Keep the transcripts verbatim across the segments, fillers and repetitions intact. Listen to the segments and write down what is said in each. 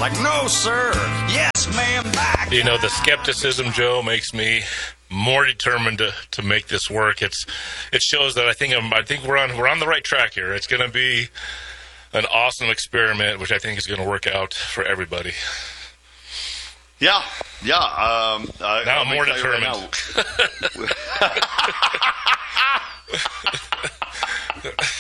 Like, no, sir. Yes, ma'am, back. You know, the skepticism, Joe, makes me more determined to, to make this work. It's it shows that I think I'm, I think we're on we're on the right track here. It's going to be an awesome experiment, which I think is going to work out for everybody. Yeah, yeah. Um, uh, now I'm more determined. Right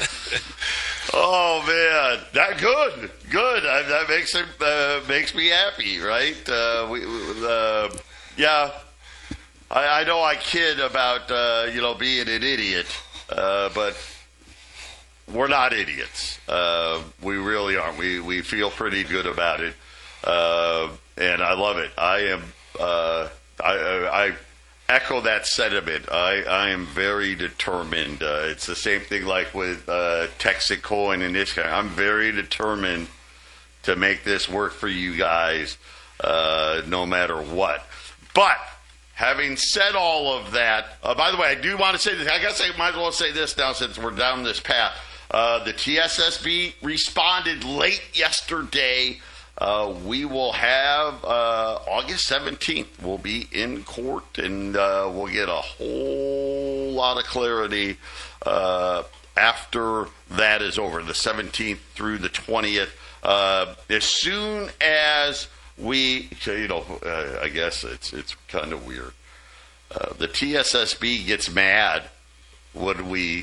oh man, that good, good. Uh, that makes it uh, makes me happy, right? Uh, we, uh, yeah. I, I know I kid about uh, you know being an idiot, uh, but we're not idiots. Uh, we really aren't. We we feel pretty good about it, uh, and I love it. I am. Uh, I, I echo that sentiment. I, I am very determined. Uh, it's the same thing like with uh, Texacoin and this guy. I'm very determined to make this work for you guys, uh, no matter what. But having said all of that, uh, by the way, I do want to say this. I guess I might as well say this now since we're down this path. Uh, the T S S B responded late yesterday. Uh, we will have uh, August seventeenth. We'll be in court, and uh, we'll get a whole lot of clarity uh, after that is over, the seventeenth through the twentieth. Uh, as soon as we, you know, uh, I guess it's it's kind of weird. Uh, the T S S B gets mad when we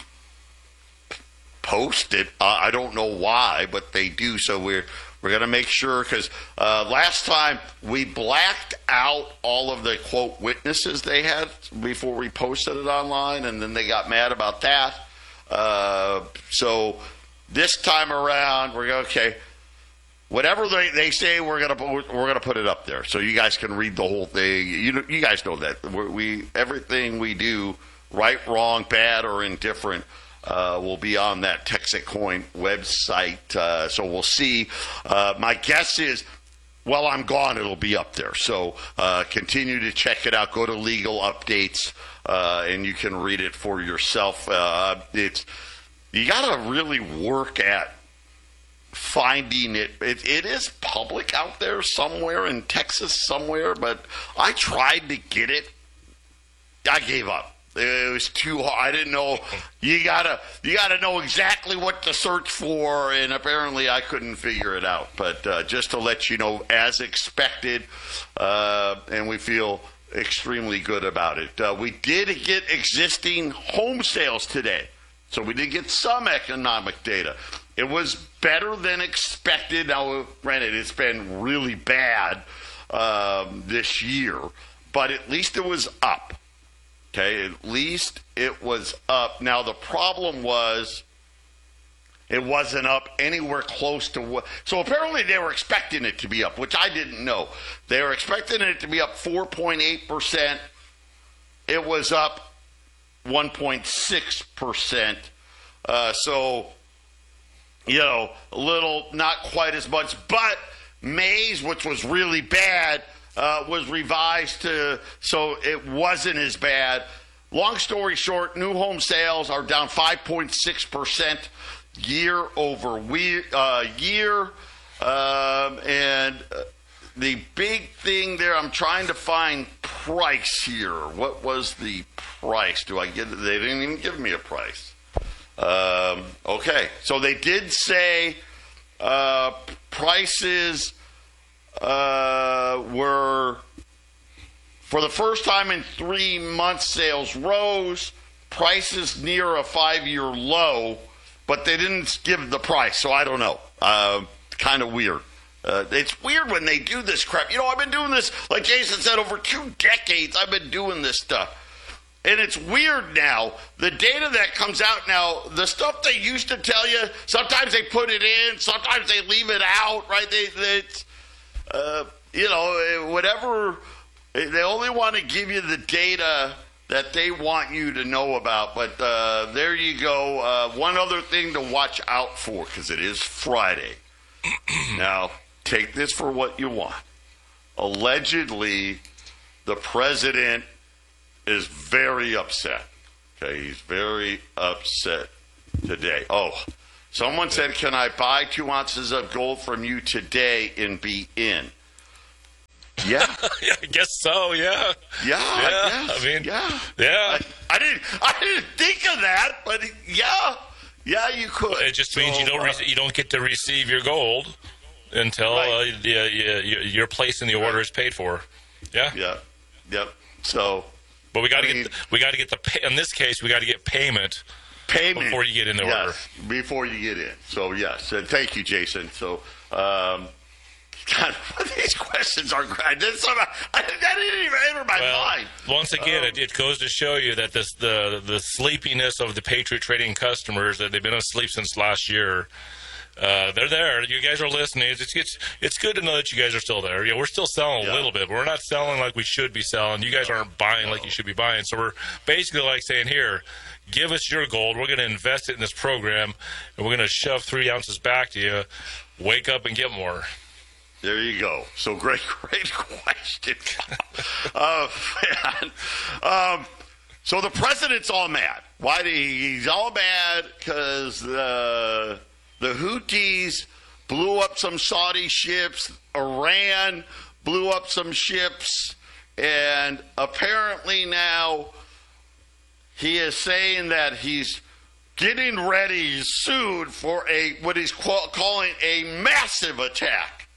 post it. Uh, I don't know why, but they do. So we're we're going to make sure, because uh, last time we blacked out all of the quote witnesses they had before we posted it online, and then they got mad about that. Uh, so this time around, we're going okay. Whatever they, they say, we're gonna we're gonna put it up there so you guys can read the whole thing. You you guys know that we're, we everything we do, right, wrong, bad, or indifferent, uh, will be on that Texacoin website. Uh, so we'll see. Uh, my guess is, while I'm gone, it'll be up there. So uh, continue to check it out. Go to Legal Updates, uh, and you can read it for yourself. Uh, it's you got to really work at finding it. it. It is public out there somewhere in Texas somewhere, but I tried to get it. I gave up. It was too hard. I didn't know. You gotta, you gotta know exactly what to search for, and apparently I couldn't figure it out. But uh, just to let you know, as expected, uh, and we feel extremely good about it. Uh, we did get existing home sales today, so we did get some economic data. It was better than expected. Now, granted, it's been really bad um, this year, but at least it was up. Okay, at least it was up. Now, the problem was it wasn't up anywhere close to what. So apparently they were expecting it to be up, which I didn't know. They were expecting it to be up four point eight percent. It was up one point six percent. Uh, so... You know, a little, not quite as much, but May's, which was really bad, uh, was revised to, so it wasn't as bad. Long story short, new home sales are down five point six percent year over we, uh, year. Um, and the big thing there, I'm trying to find price here. What was the price? Do I get it? They didn't even give me a price. Um, okay, so they did say uh, prices uh, were, for the first time in three months, sales rose, prices near a five-year low, but they didn't give the price, so I don't know. Uh, kind of weird. Uh, it's weird when they do this crap. You know, I've been doing this, like Jason said, over two decades I've been doing this stuff. And it's weird now, the data that comes out now, the stuff they used to tell you, sometimes they put it in, sometimes they leave it out, right? They, they uh, you know, whatever, they only want to give you the data that they want you to know about. But uh, there you go. Uh, one other thing to watch out for, because it is Friday. Now, take this for what you want. Allegedly, the president is very upset. Okay, he's very upset today. Oh, Someone said, can I buy two ounces of gold from you today and be in? Yeah. Yeah, I guess so, yeah. Yeah, Yeah, I, guess. I mean, yeah. yeah. I, I didn't I didn't think of that, but yeah. Yeah, you could. It just means So, you don't uh, re- you don't get to receive your gold until Right. uh, yeah, yeah, your your place in the order is paid for. Yeah. Yeah. Yep. So But we got to I get mean- the, we got to get the pay, in this case we got to get payment payment before you get in the yes, order. before you get in. So yes, and thank you, Jason. So, um, God, these questions are great. This sort of, I, that didn't even enter my Well, mind. once again, Um, it, it goes to show you that this the the sleepiness of the Patriot Trading customers, that they've been asleep since last year. Uh, they're there. You guys are listening. It's, it's it's good to know that you guys are still there. Yeah, we're still selling Yeah. a little bit. But we're not selling like we should be selling. You guys aren't buying like you should be buying. So we're basically like saying, here, give us your gold. We're going to invest it in this program, and we're going to shove three ounces back to you. Wake up and get more. There you go. So great, great question. uh, man. Um, so the president's all mad. Why? Did he, he's all mad because the the Houthis blew up some Saudi ships. Iran blew up some ships, and apparently now he is saying that he's getting ready soon for a what he's call, calling a massive attack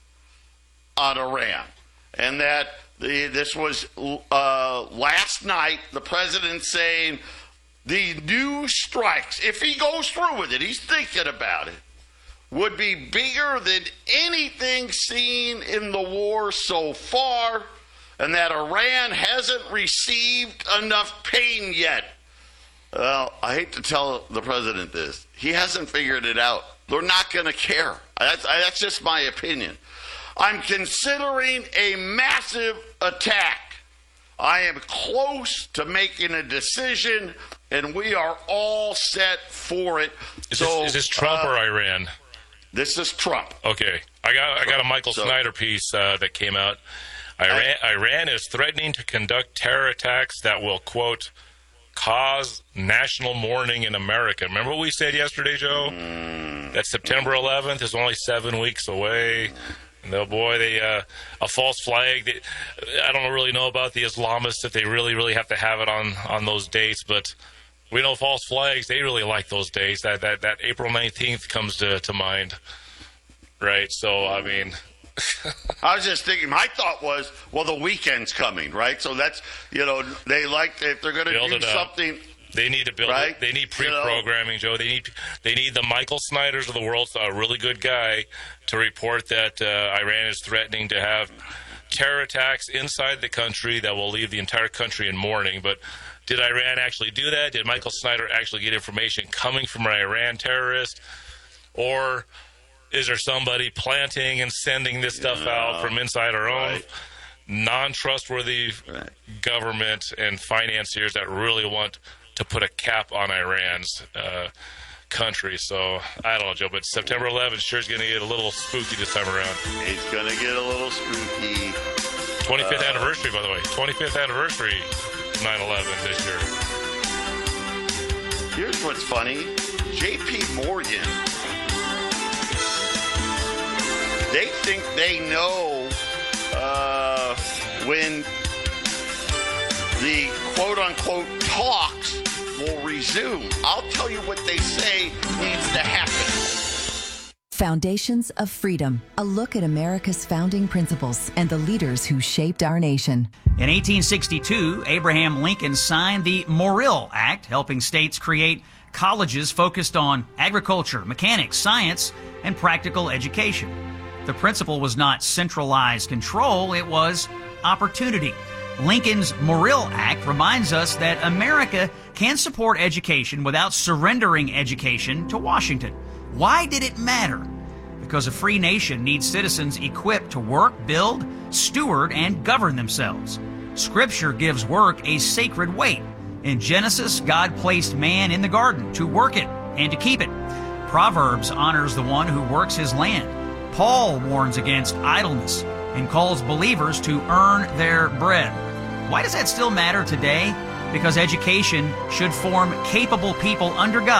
on Iran, and that the, this was uh, last night. The president saying the new strikes, if he goes through with it, he's thinking about it, would be bigger than anything seen in the war so far, and that Iran hasn't received enough pain yet. Well, I hate to tell the president this. He hasn't figured it out. They're not going to care. That's, that's just my opinion. I'm considering a massive attack. I am close to making a decision, and we are all set for it. Is, so, this, is this Trump uh, or Iran? This is Trump. Okay, I got I got a Michael So- Snyder piece uh, that came out. Iran, Iran is threatening to conduct terror attacks that will, quote, cause national mourning in America. Remember what we said yesterday, Joe? Mm. That September eleventh is only seven weeks away. No, boy, they uh, a false flag. They, I don't really know about the Islamists if they really, really have to have it on, on those dates, but we know false flags, they really like those dates. That that, that April nineteenth comes to, to mind, right? So, I mean... I was just thinking, my thought was, well, the weekend's coming, right? So that's, you know, they like, if they're going to Build do it up. something... They need to build Right? it. They need You know? pre-programming, Joe. They need they need the Michael Snyders of the world, a really good guy, to report that uh, Iran is threatening to have terror attacks inside the country that will leave the entire country in mourning. But did Iran actually do that? Did Michael Snyder actually get information coming from an Iran terrorist? Or is there somebody planting and sending this stuff Yeah. out from inside our own Right. non-trustworthy Right. government and financiers that really want to put a cap on Iran's uh, country? So I don't know, Joe, but September eleventh sure is going to get a little spooky this time around. It's going to get a little spooky. twenty-fifth Uh, anniversary, by the way. twenty-fifth anniversary nine eleven this year. Here's what's funny. J P Morgan, they think they know uh, when the quote-unquote talks will resume. I'll tell you what they say needs to happen. Foundations of Freedom, a look at America's founding principles and the leaders who shaped our nation. In eighteen sixty-two, Abraham Lincoln signed the Morrill Act, helping states create colleges focused on agriculture, mechanics, science, and practical education. The principle was not centralized control, it was opportunity. Lincoln's Morrill Act reminds us that America can support education without surrendering education to Washington. Why did it matter? Because a free nation needs citizens equipped to work, build, steward, and govern themselves. Scripture gives work a sacred weight. In Genesis, God placed man in the garden to work it and to keep it. Proverbs honors the one who works his land. Paul warns against idleness and calls believers to earn their bread. Why does that still matter today? Because education should form capable people under God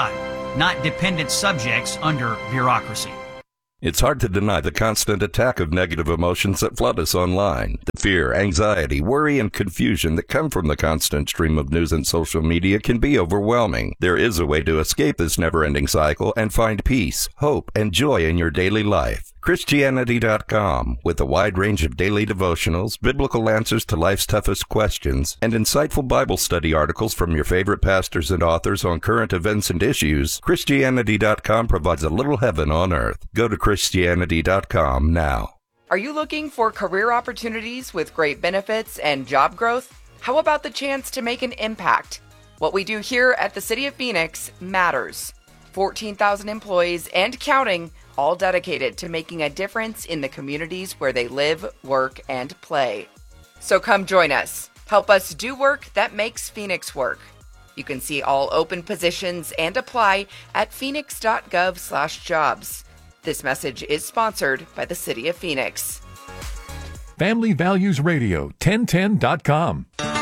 not dependent subjects under bureaucracy. It's hard to deny the constant attack of negative emotions that flood us online. The fear, anxiety, worry, and confusion that come from the constant stream of news and social media can be overwhelming. There is a way to escape this never-ending cycle and find peace, hope, and joy in your daily life. Christianity dot com, with a wide range of daily devotionals, biblical answers to life's toughest questions, and insightful Bible study articles from your favorite pastors and authors on current events and issues, Christianity dot com provides a little heaven on earth. Go to Christianity dot com now. Are you looking for career opportunities with great benefits and job growth? How about the chance to make an impact? What we do here at the City of Phoenix matters. fourteen thousand employees and counting, all dedicated to making a difference in the communities where they live, work, and play. So come join us. Help us do work that makes Phoenix work. You can see all open positions and apply at phoenix dot gov slash jobs. This message is sponsored by the City of Phoenix. Family Values Radio, ten ten dot com.